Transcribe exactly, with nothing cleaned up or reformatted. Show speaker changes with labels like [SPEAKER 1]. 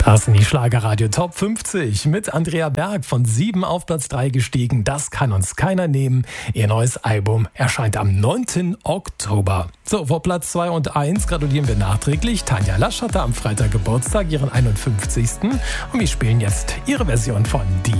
[SPEAKER 1] Das sind die Schlagerradio Top fünfzig mit Andrea Berg, von sieben auf Platz drei gestiegen. Das kann uns keiner nehmen. Ihr neues Album erscheint am neunten Oktober. So, vor Platz zwei und eins gratulieren wir nachträglich. Tanja Lasch hatte am Freitag Geburtstag, ihren einundfünfzigsten Und wir spielen jetzt ihre Version von Die